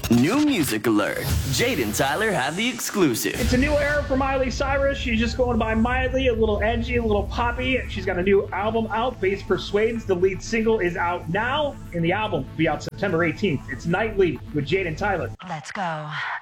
New music alert. Jade and Tyler have the exclusive. It's a new era for Miley Cyrus. She's just going by Miley, a little edgy, a little poppy. She's got a new album out, Bass Persuades. The lead single is out now, and the album will be out September 18th. It's Nightly with Jade and Tyler. Let's go.